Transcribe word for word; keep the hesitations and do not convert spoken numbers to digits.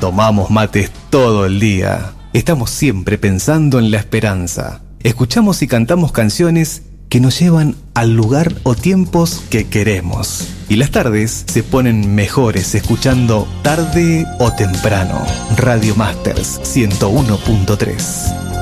Tomamos mates todo el día. Estamos siempre pensando en la esperanza. Escuchamos y cantamos canciones que nos llevan al lugar o tiempos que queremos. Y las tardes se ponen mejores escuchando Tarde o Temprano. Radio Masters ciento uno punto tres.